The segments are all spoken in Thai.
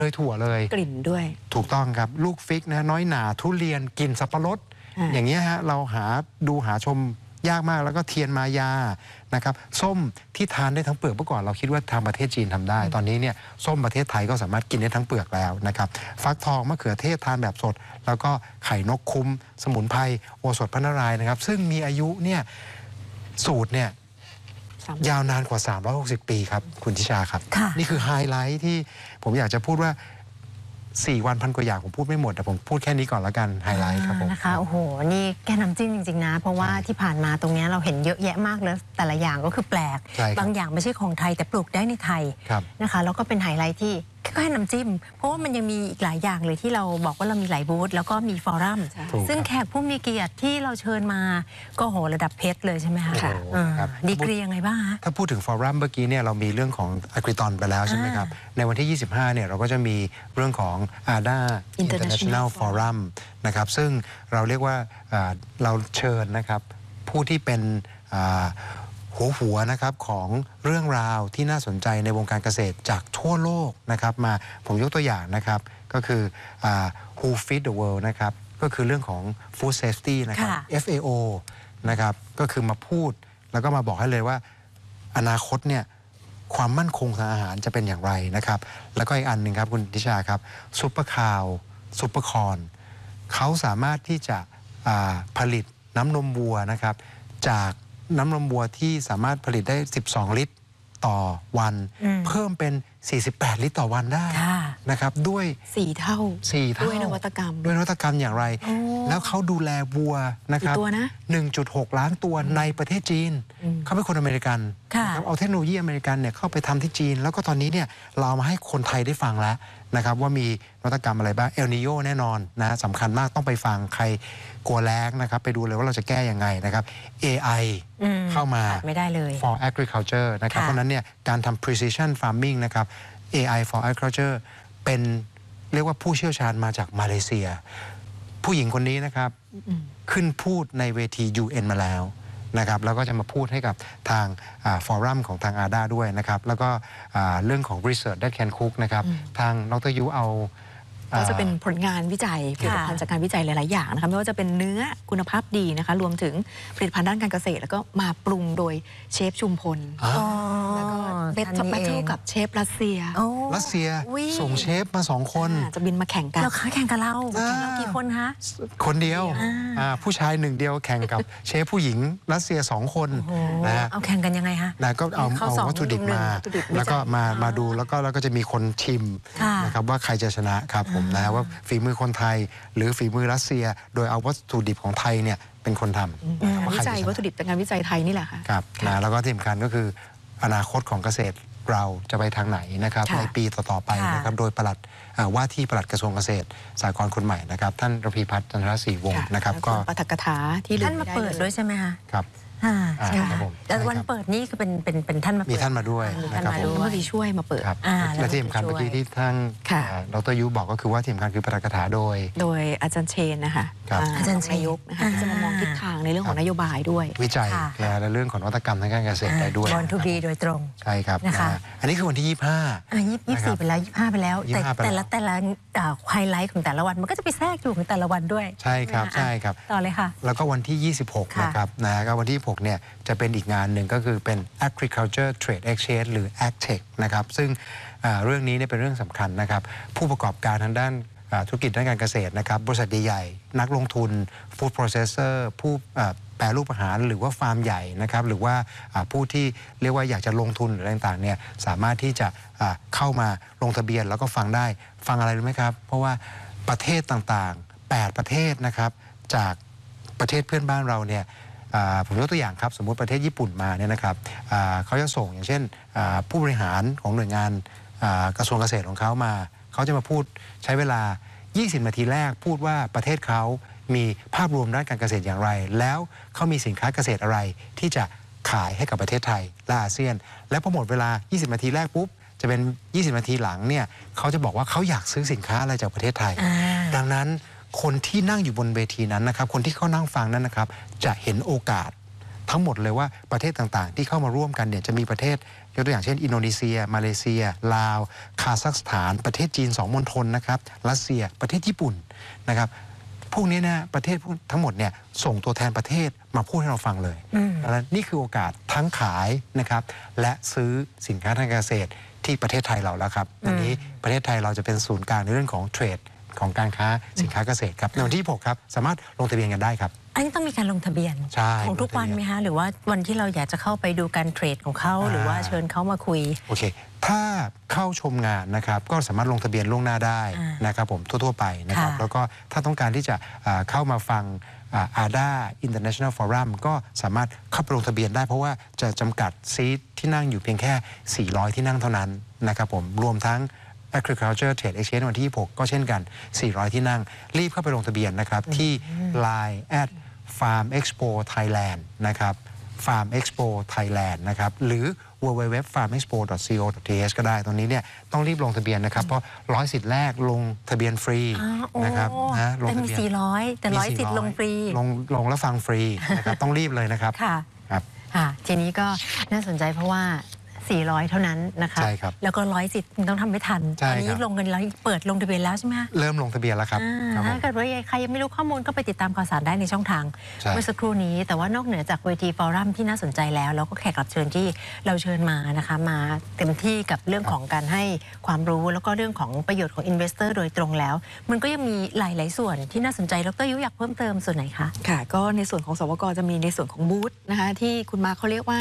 เลยถั่วเลยกลิ่นด้วยถูกต้องครับลูกฟิกนะน้อยหนาทุเรียนกลิ่นสับปะรดอย่างเงี้ยฮะเราหาชมยากมากแล้วก็เทียนมายานะครับส้มที่ทานได้ทั้งเปลือกเมื่อก่อนเราคิดว่าทางประเทศจีนทำได้ตอนนี้เนี่ยส้มประเทศไทยก็สามารถกินได้ทั้งเปลือกแล้วนะครับฟักทองมะเขือเทศทานแบบสดแล้วก็ไข่นกคุ้มสมุนไพรโอสถพระนารายณ์นะครับซึ่งมีอายุเนี่ยสูตรเนี่ยยาวนานกว่า360ปีครับคุณทิชาครับนี่คือไฮไลท์ที่ผมอยากจะพูดว่า4 วัน1,000 กว่าอย่างผมพูดไม่หมดแต่ผมพูดแค่นี้ก่อนแล้วกันไฮไลท์ครับผมนะคะโอ้โหนี่แค่น้ำจิ้มจริงๆนะเพราะว่าที่ผ่านมาตรงนี้เราเห็นเยอะแยะมากเลยแต่ละอย่างก็คือแปลกบางอย่างไม่ใช่ของไทยแต่ปลูกได้ในไทยนะคะแล้วก็เป็นไฮไลท์ที่แค่น้ำจิ้มเพราะว่ามันยังมีอีกหลายอย่างเลยที่เราบอกว่าเรามีหลายบูธแล้วก็มีฟอรัมซึ่งแขกผู้มีเกียรติที่เราเชิญมาก็โหระดับเพชรเลยใช่ไหมคะดีกรียังไงบ้างคะถ้าพูดถึงฟอรัมเมื่อกี้เนี่ยเรามีเรื่องของอะกริตอนไปแล้วใช่ไหมครับในวันที่25เนี่ยเราก็จะมีเรื่องของ ADA International Forum นะครับซึ่งเราเรียกว่าเราเชิญนะครับผู้ที่เป็นหัวนะครับของเรื่องราวที่น่าสนใจในวงการเกษตรจากทั่วโลกนะครับมาผมยกตัวอย่างนะครับก็คือWho Feed the World นะครับก็คือเรื่องของ Food Safety นะครับ FAO นะครับก็คือมาพูดแล้วก็มาบอกให้เลยว่าอนาคตเนี่ยความมั่นคงทางอาหารจะเป็นอย่างไรนะครับแล้วก็อีกอันหนึ่งครับคุณทิชาครับซุปเปอร์คาวซุปเปอร์คอร์นเขาสามารถที่จะผลิตน้ำนมวัวนะครับจากน้ำนมวัวที่สามารถผลิตได้12 ลิตรต่อวันเพิ่มเป็น48 ลิตรต่อวันได้นะครับด้วย 4 เท่าด้วยนวัตกรรมอย่างไรแล้วเขาดูแลวัวนะครับ 1.6 ล้านตัวในประเทศจีนเขาเป็นคนอเมริกันเอาเทคโนโลยีอเมริกันเนี่ยเข้าไปทำที่จีนแล้วก็ตอนนี้เนี่ยเราเอามาให้คนไทยได้ฟังแล้วนะครับว่ามีนวัตกรรมอะไรบ้างเอลนิโยแน่นอนนะสำคัญมากต้องไปฟังใครกลัวแล้งนะครับไปดูเลยว่าเราจะแก้ยังไงนะครับ AI เข้ามาไม่ได้เลย for agriculture นะครับเพราะนั้นเนี่ยการทำ precision farming นะครับ AI for agriculture เป็นเรียกว่าผู้เชี่ยวชาญมาจากมาเลเซียผู้หญิงคนนี้นะครับขึ้นพูดในเวที UN มาแล้วนะครับแล้วก็จะมาพูดให้กับทางฟอรัมของทาง ADA ด้วยนะครับแล้วก็เรื่องของ Research that can cook นะครับทางดร.ยุเอาก็จะเป็นผลงานวิจัยผลิตภัณฑ์จากการวิจัยหลายๆอย่างนะคะไม่ว่าจะเป็นเนื้อคุณภาพดีนะคะรวมถึงผลิตภัณฑ์ด้านการเกษตรแล้วก็มาปรุงโดยเชฟชุมพลแล้วก็เบทเทิลกับเชฟรัสเซียส่งเชฟมา2 คนจะบินมาแข่งกันแล้วแข่งกับเรากี่คนคะคนเดียวผู้ชาย1 เดียวแข่งกับเชฟผู้หญิงรัสเซีย2 คนนะเอาแข่งกันยังไงคะก็เอาวัตถุดิบมาแล้วก็มาดูแล้วก็จะมีคนชิมนะครับว่าใครจะชนะครับผมนะว่าฝีมือคนไทยหรือฝีมือรัสเซียโดยเอาวัตถุดิบของไทยเนี่ยเป็นคนทำวิจัยวัตถุดิบจากงานวิจัยไทยนี่แหละค่ะครับนะแล้วก็ที่สำคัญก็คืออนาคตของเกษตรเราจะไปทางไหนนะครับในปีต่อๆไปนะครับโดยว่าที่ปลัดกระทรวงเกษตรสหกรณ์คนใหม่นะครับท่านระพีพัฒน์จันทรศรีวงศ์นะครับก็ปาฐกถาที่ท่านมาเปิดด้วยใช่ไหมคะครับใช่ค่ะแต่วันเปิดนี่คือเป็นท่านมามีท่านมาด้วยนะครับผมก็มีช่วยมาเปิดและที่สำคัญเมื่อกี้ที่ท่านดร.ยุบอกก็คือว่าที่สำคัญคือปาฐกถาโดยอาจารย์เชนนะคะอาจารย์นายกนะคะที่จะมามองทิศทางในเรื่องของนโยบายด้วยวิจัยและเรื่องของนวัตกรรมทางการเกษตรได้ด้วยบอลทูบีโดยตรงใช่ครับอันนี้คือวันที่ 24ไปแล้ว25ไปแล้วแต่ละไฮไลท์ของแต่ละวันมันก็จะไปแทรกอยู่ของแต่ละวันด้วยใช่ครับต่อเลยค่ะแล้วก็วันที่26นะครับก็วันที่26เนี่ยจะเป็นอีกงานหนึ่งก็คือเป็น Agriculture Trade Exchange หรือ AgTech นะครับซึ่งเรื่องนี้เนี่ยเป็นเรื่องสำคัญนะครับผู้ประกอบการทางด้านธุรกิจด้านการเกษตรนะครับบริษัทใหญ่ๆนักลงทุน Food Processor ผู้แปรรูปอาหารหรือว่าฟาร์มใหญ่นะครับหรือว่าผู้ที่เรียกว่าอยากจะลงทุนหรืออะไรต่างๆเนี่ยสามารถที่จะเข้ามาลงทะเบียนแล้วก็ฟังได้ฟังอะไรรู้ไหมครับเพราะว่าประเทศต่างๆ8 ประเทศนะครับจากประเทศเพื่อนบ้านเราเนี่ยผมยกตัวอย่างครับสมมุติประเทศญี่ปุ่นมาเนี่ยนะครับเขาจะส่งอย่างเช่นผู้บริหารของหน่วยงานกระทรวงเกษตรของเขามาเขาจะมาพูดใช้เวลา20 นาทีแรกพูดว่าประเทศเขามีภาพรวมด้านการเกษตรอย่างไรแล้วเขามีสินค้าเกษตรอะไรที่จะขายให้กับประเทศไทยและอาเซียนและพอหมดเวลา20 นาทีแรกปุ๊บจะเป็น20 นาทีหลังเนี่ยเขาจะบอกว่าเขาอยากซื้อสินค้าอะไรจากประเทศไทยดังนั้นคนที่นั่งอยู่บนเวทีนั้นนะครับคนที่เขานั่งฟังนั้นนะครับจะเห็นโอกาสทั้งหมดเลยว่าประเทศต่างๆที่เข้ามาร่วมกันเนี่ยจะมีประเทศยกตัวอย่างเช่นอินโดนีเซียมาเลเซียลาวคาซัคสถานประเทศจีน2 มณฑลนะครับรัสเซียประเทศญี่ปุ่นนะครับพวกนี้นะประเทศทั้งหมดเนี่ยส่งตัวแทนประเทศมาพูดให้เราฟังเลยและนี่คือโอกาสทั้งขายนะครับและซื้อสินค้าทางการเกษตรที่ประเทศไทยเราแล้วครับวันนี้ประเทศไทยเราจะเป็นศูนย์กลางในเรื่องของเทรดของการค้าสินค้าเกษตรครับในวันที่6ครับสามารถลงทะเบียนกันได้ครับอันนี้ต้องมีการลงทะเบียนของทุกวันไหมคะหรือว่าวันที่เราอยากจะเข้าไปดูการเทรดของเขาหรือว่าเชิญเขามาคุยโอเคถ้าเข้าชมงานนะครับก็สามารถลงทะเบียนล่วงหน้าได้นะครับผมทั่วๆไปนะครับแล้วก็ถ้าต้องการที่จะเข้ามาฟังADA International Forum ก็สามารถเข้าไปลงทะเบียนได้เพราะว่าจะจำกัดซีทที่นั่งอยู่เพียงแค่400ที่นั่งเท่านั้นนะครับผมรวมทั้ง Agriculture Trade Exchange วันที่26ก็เช่นกัน400ที่นั่งรีบเข้าไปลงทะเบียนนะครับที่ Line @Farm Expo Thailand นะครับ Farm Expo Thailand นะครับหรือ www.farmexpo.co.th ก็ได้ตรงนี้เนี่ยต้องรีบลงทะเบียนนะครับเพราะ100 สิทธิ์แรกลงทะเบียนฟรีนะครับนะลงทะเบียนมี400แต่100 สิทธิ์ลงฟรีลงแล้วฟังฟรีนะครับต้องรีบเลยนะครับค่ะทีนี้ก็น่าสนใจเพราะว่า400เท่านั้นนะคะใช่ครับแล้วก็100 สิทธิ์ต้องทำไม่ทันตอนนี้ลงกันแล้วเปิดลงทะเบียนแล้วใช่ไหมคะเริ่มลงทะเบียนแล้วครับถ้าเกิดว่าใครยังไม่รู้ข้อมูลก็ไปติดตามข่าวสารได้ในช่องทางเมื่อสักครู่นี้แต่ว่านอกเหนือจากเวทีฟอรัมที่น่าสนใจแล้วก็แขกรับเชิญที่เราเชิญมานะคะมาเต็มที่กับเรื่องของการให้ความรู้แล้วก็เรื่องของประโยชน์ของอินเวสเตอร์โดยตรงแล้วมันก็ยังมีหลายส่วนที่น่าสนใจดร.ยุอยากเพิ่มเติมส่วนไหนคะค่ะก็ในส่วนของสวก.จะมีในส่วนของบูธนะคะที่คุณมาเขาเรียกว่า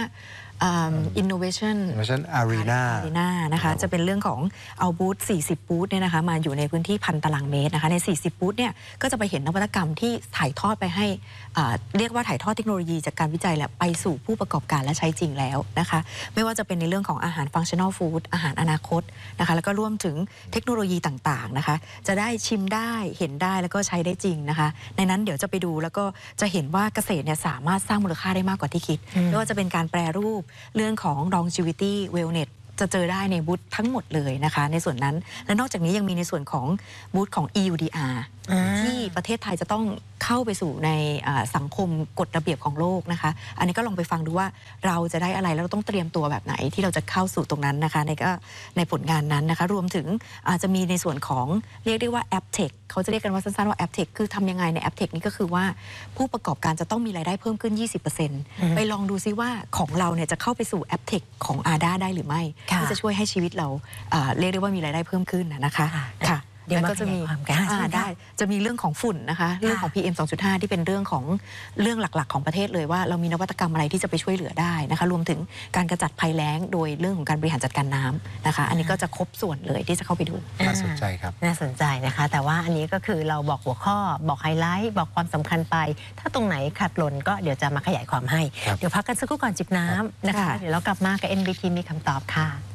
Innovation Arena นะคะจะเป็นเรื่องของเอาบูธ40บูธเนี่ยนะคะมาอยู่ในพื้นที่1,000 ตารางเมตรนะคะใน40บูธเนี่ยก็จะไปเห็นนวัตกรรมที่ถ่ายทอดไปให้เรียกว่าถ่ายทอดเทคโนโลยีจากการวิจัยแหละไปสู่ผู้ประกอบการและใช้จริงแล้วนะคะไม่ว่าจะเป็นในเรื่องของอาหาร Functional Food อาหารอนาคตนะคะแล้วก็รวมถึงเทคโนโลยีต่างๆนะคะจะได้ชิมได้เห็นได้แล้วก็ใช้ได้จริงนะคะในนั้นเดี๋ยวจะไปดูแล้วก็จะเห็นว่าเกษตรเนี่ยสามารถสร้างมูลค่าได้มากกว่าที่คิดไม่ว่าจะเป็นการแปรรูปเรื่องของ longevity wellness จะเจอได้ในบูธทั้งหมดเลยนะคะในส่วนนั้นและนอกจากนี้ยังมีในส่วนของบูธของ EUDR ที่ประเทศไทยจะต้องเข้าไปสู่ในสังคมกฎระเบียบของโลกนะคะอันนี้ก็ลองไปฟังดูว่าเราจะได้อะไรแล้วเราต้องเตรียมตัวแบบไหนที่เราจะเข้าสู่ตรงนั้นนะคะในผลงานนั้นนะคะรวมถึงอาจจะมีในส่วนของเรียกได้ว่าแอปเทคเขาจะเรียกกันว่าสั้นๆว่าแอปเทคคือทำยังไงในแอปเทคนี้ก็คือว่าผู้ประกอบการจะต้องมีรายได้เพิ่มขึ้น 20% ไปลองดูซิว่าของเราเนี่ยจะเข้าไปสู่แอปเทคของ ADA ได้หรือไม่ที่จะช่วยให้ชีวิตเราเรียกได้ว่ามีรายได้เพิ่มขึ้นนะคะค่ะเดี๋ยวก็จะมีได้จะมีเรื่องของฝุ่นนะคะเรื่องของ PM 2.5 ที่เป็นเรื่องของเรื่องหลักๆของประเทศเลยว่าเรามีนวัตกรรมอะไรที่จะไปช่วยเหลือได้นะคะรวมถึงการกระจัดภัยแล้งโดยเรื่องของการบริหารจัดการน้ำนะคะอันนี้ก็จะครบส่วนเลยที่จะเข้าไปดูน่าสนใจครับน่าสนใจนะคะแต่ว่าอันนี้ก็คือเราบอกหัวข้อบอกไฮไลท์บอกความสำคัญไปถ้าตรงไหนขาดหล่นก็เดี๋ยวจะมาขยายความให้เดี๋ยวพักกันสักครู่ก่อนจิบน้ำนะคะเดี๋ยวเรากลับมากับ NBT มีคำตอบค่ะ